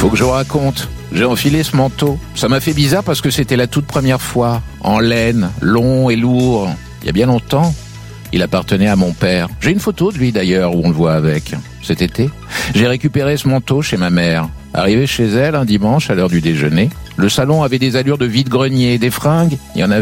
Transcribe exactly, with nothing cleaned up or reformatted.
Faut que je vous raconte. J'ai enfilé ce manteau. Ça m'a fait bizarre parce que c'était la toute première fois. En laine, long et lourd. Il y a bien longtemps. Il appartenait à mon père. J'ai une photo de lui d'ailleurs où on le voit avec. Cet été, j'ai récupéré ce manteau chez ma mère. Arrivé chez elle un dimanche à l'heure du déjeuner, le salon avait des allures de vide-grenier, des fringues. Il y en avait